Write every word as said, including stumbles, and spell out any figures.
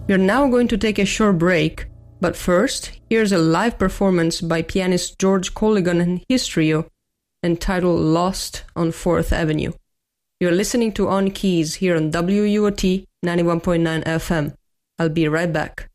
We're now going to take a short break, but first, here's a live performance by pianist George Colligan and his trio, entitled Lost on fourth Avenue. You're listening to On Keys here on W U O T ninety-one point nine F M. I'll be right back.